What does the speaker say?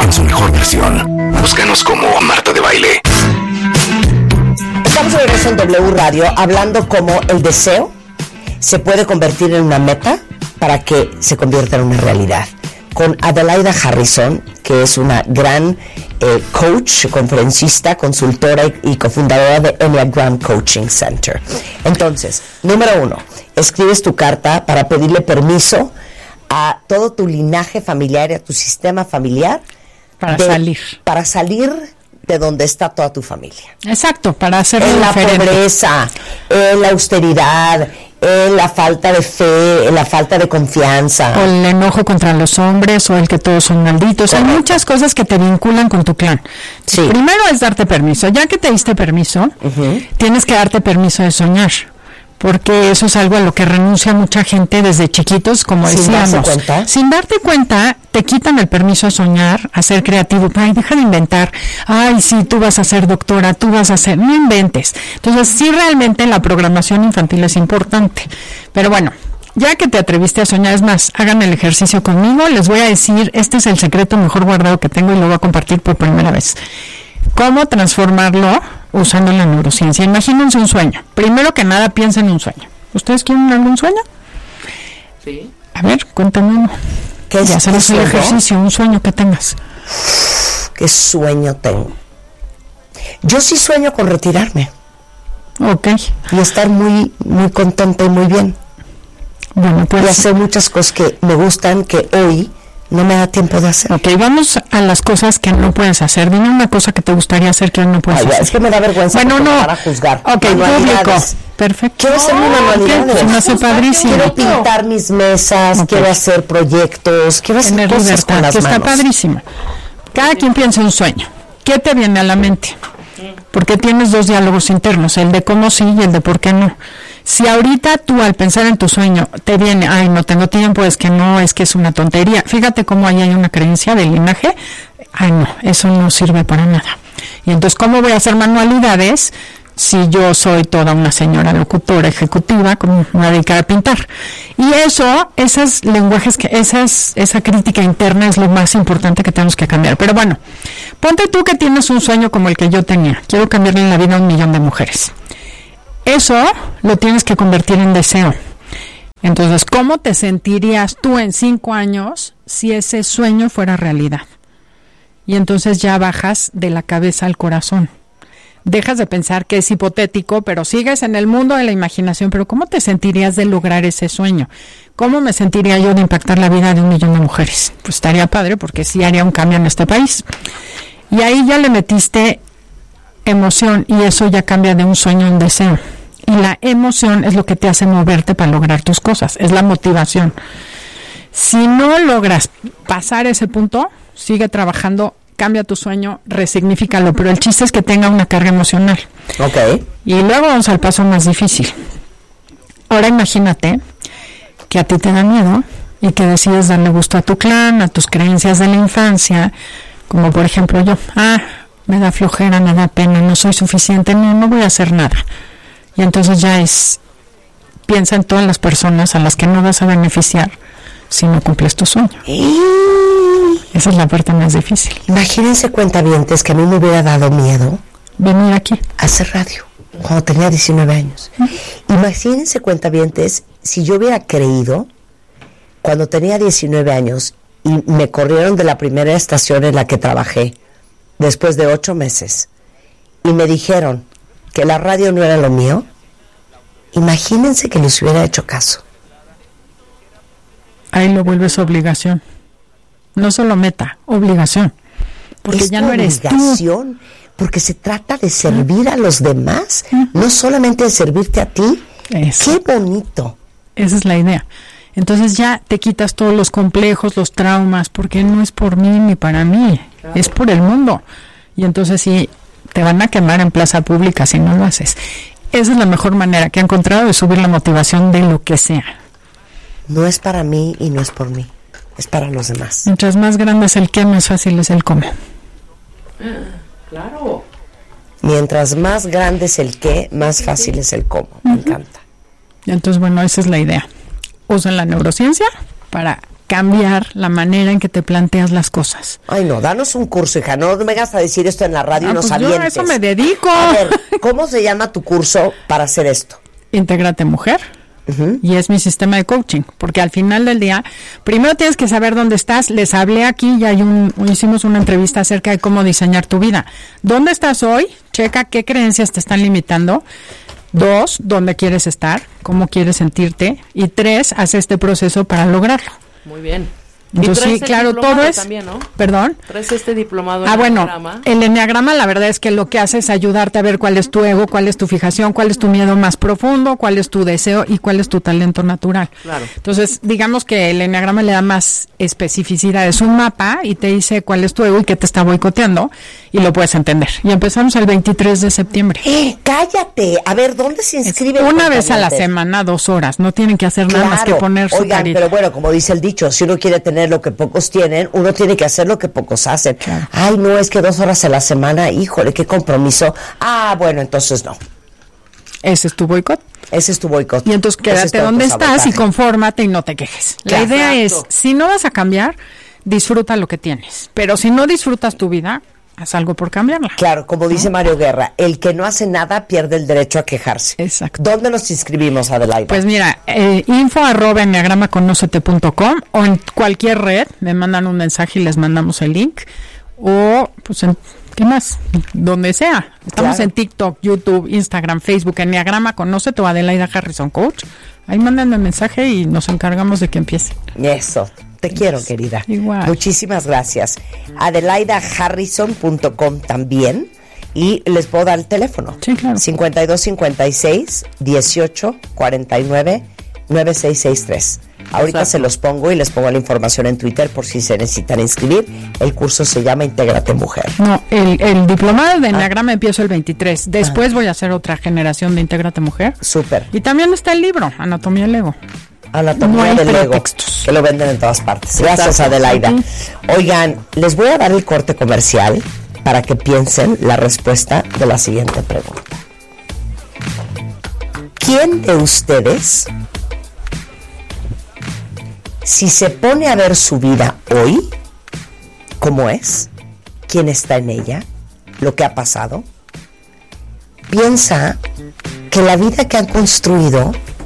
en su mejor versión. Búscanos como Marta de Baile. Estamos de regreso en W Radio hablando cómo el deseo se puede convertir en una meta para que se convierta en una realidad. Con Adelaida Harrison, que es una gran coach, conferencista, consultora y cofundadora de Enneagram Coaching Center. Entonces, número 1, escribes tu carta para pedirle permiso a todo tu linaje familiar y a tu sistema familiar para salir de donde está toda tu familia. Exacto, para hacerlo en diferente. La pobreza, en la austeridad, en la falta de fe, en la falta de confianza. O el enojo contra los hombres, o el que todos son malditos. Correcto. Hay muchas cosas que te vinculan con tu clan. Sí. Primero es darte permiso. Ya que te diste permiso, tienes que darte permiso de soñar. Porque eso es algo a lo que renuncia mucha gente desde chiquitos, como decíamos. Sin darte cuenta, te quitan el permiso a soñar, a ser creativo. Ay, deja de inventar. Ay, sí, tú vas a ser doctora, tú vas a ser... No inventes. Entonces, sí, realmente la programación infantil es importante. Pero bueno, ya que te atreviste a soñar, es más, hagan el ejercicio conmigo. Les voy a decir, este es el secreto mejor guardado que tengo y lo voy a compartir por primera vez. ¿Cómo transformarlo usando la neurociencia? Imagínense un sueño. Primero que nada, piensen en un sueño. ¿Ustedes quieren algún sueño? Sí. A ver, cuéntame uno. ¿Qué es? Ya hacemos el ejercicio, un sueño que tengas. ¿Qué sueño tengo? Yo sí sueño con retirarme. Ok. Y estar muy, muy contenta y muy bien. Bueno, pues... Y hacer muchas cosas que me gustan, que hoy no me da tiempo de hacer. Ok, vamos a las cosas que no puedes hacer. Dime una cosa que te gustaría hacer que hoy no puedes hacer. Es que me da vergüenza para juzgar. Ok, público. Perfecto. Quiero hacer mi manualidades. Se me hace padrísimo. Quiero pintar mis mesas, quiero hacer proyectos, quiero hacer tener cosas libertad, con las que manos. Está padrísimo. Cada quien piensa un sueño. ¿Qué te viene a la mente? Porque tienes dos diálogos internos, el de cómo sí y el de por qué no. Si ahorita tú al pensar en tu sueño te viene, ay, no tengo tiempo, es que no, es que es una tontería. Fíjate cómo ahí hay una creencia del linaje. Ay, no, eso no sirve para nada. Y entonces, ¿cómo voy a hacer manualidades si yo soy toda una señora locutora ejecutiva, como me voy a dedicar a pintar? Y eso, esos lenguajes, esa crítica interna es lo más importante que tenemos que cambiar. Pero bueno, ponte tú que tienes un sueño como el que yo tenía. Quiero cambiarle la vida a 1 millón de mujeres. Eso lo tienes que convertir en deseo. Entonces, ¿cómo te sentirías tú en 5 años si ese sueño fuera realidad? Y entonces ya bajas de la cabeza al corazón. Dejas de pensar que es hipotético, pero sigues en el mundo de la imaginación. Pero ¿cómo te sentirías de lograr ese sueño? ¿Cómo me sentiría yo de impactar la vida de 1 millón de mujeres? Pues estaría padre, porque sí haría un cambio en este país. Y ahí ya le metiste emoción, y eso ya cambia de un sueño a un deseo. Y la emoción es lo que te hace moverte para lograr tus cosas, es la motivación. Si no logras pasar ese punto, sigue trabajando, cambia tu sueño, resignifícalo, pero el chiste es que tenga una carga emocional. Ok. Y luego vamos al paso más difícil. Ahora imagínate que a ti te da miedo y que decides darle gusto a tu clan, a tus creencias de la infancia, como por ejemplo yo, me da flojera, me da pena, no soy suficiente, no voy a hacer nada. Y entonces ya piensa en todas las personas a las que no vas a beneficiar si no cumples tu sueño. Esa es la parte más difícil. Imagínense, cuentavientes, que a mí me hubiera dado miedo venir aquí a hacer radio cuando tenía 19 años. Imagínense, cuentavientes, si yo hubiera creído cuando tenía 19 años y me corrieron de la primera estación en la que trabajé después de 8 meses y me dijeron que la radio no era lo mío. Imagínense que les hubiera hecho caso. Ahí lo vuelves obligación. No solo meta, obligación. Porque es ya no eres obligación, tú. Porque se trata de servir a los demás, no solamente de servirte a ti. Eso. ¡Qué bonito! Esa es la idea. Entonces ya te quitas todos los complejos, los traumas, porque no es por mí ni para mí, es por el mundo. Y entonces sí, te van a quemar en plaza pública si no lo haces. Esa es la mejor manera que he encontrado de subir la motivación de lo que sea. No es para mí y no es por mí, es para los demás. Mientras más grande es el qué, más fácil es el cómo. Claro. Mientras más grande es el qué, más fácil es el cómo. Me encanta. Entonces, bueno, esa es la idea. Usen la neurociencia para cambiar la manera en que te planteas las cosas. Ay, no, danos un curso, hija. No me vengas a decir esto en la radio y nos pues avientes. yo a eso me dedico. A ver, ¿cómo se llama tu curso para hacer esto? Intégrate Mujer. Y es mi sistema de coaching, porque al final del día, primero tienes que saber dónde estás. Les hablé aquí, ya hicimos una entrevista acerca de cómo diseñar tu vida. ¿Dónde estás hoy? Checa qué creencias te están limitando. 2, ¿dónde quieres estar? ¿Cómo quieres sentirte? Y 3, haz este proceso para lograrlo. Muy bien. Entonces, sí, claro, todo es... También, ¿no? ¿Perdón? ¿Traes este diplomado en Enneagrama? El Enneagrama, la verdad es que lo que hace es ayudarte a ver cuál es tu ego, cuál es tu fijación, cuál es tu miedo más profundo, cuál es tu deseo y cuál es tu talento natural. Claro. Entonces, digamos que el Enneagrama le da más especificidad. Es un mapa y te dice cuál es tu ego y qué te está boicoteando y lo puedes entender. Y empezamos el 23 de septiembre. ¡Cállate! A ver, ¿dónde se inscribe? Una vez a la semana, 2 horas. No tienen que hacer nada más que poner su carita. Pero bueno, como dice el dicho, si uno quiere tener lo que pocos tienen, uno tiene que hacer lo que pocos hacen. Claro. Ay, no, es que 2 horas a la semana, híjole, qué compromiso. Ah, bueno, entonces no. Ese es tu boicot. Ese es tu boicot. Y entonces quédate donde estás y confórmate y no te quejes. La idea es, si no vas a cambiar, disfruta lo que tienes. Pero si no disfrutas tu vida, haz algo por cambiarla. Claro, como dice Mario Guerra, el que no hace nada pierde el derecho a quejarse. Exacto. ¿Dónde nos inscribimos, Adelaida? Pues mira, info@enneagramaconocete.com o en cualquier red, me mandan un mensaje y les mandamos el link. O, pues, ¿qué más? Donde sea. Estamos en TikTok, YouTube, Instagram, Facebook, Enneagrama Conócete o Adelaida Harrison Coach. Ahí mándenme mensaje y nos encargamos de que empiece. Eso. Te quiero, querida. Igual. Muchísimas gracias. AdelaidaHarrison.com también. Y les puedo dar el teléfono. Sí, claro. 5256-1849-9663. Ahorita se los pongo y les pongo la información en Twitter por si se necesitan inscribir. El curso se llama Intégrate Mujer. No, el diplomado de Enneagrama empiezo el 23. Después voy a hacer otra generación de Intégrate Mujer. Súper. Y también está el libro, Anatomía del Ego. Anatomía del Ego, que lo venden en todas partes. Gracias, Adelaida. Oigan, les voy a dar el corte comercial para que piensen la respuesta de la siguiente pregunta. ¿Quién de ustedes, si se pone a ver su vida hoy, cómo es, quién está en ella, lo que ha pasado, piensa que la vida que han construido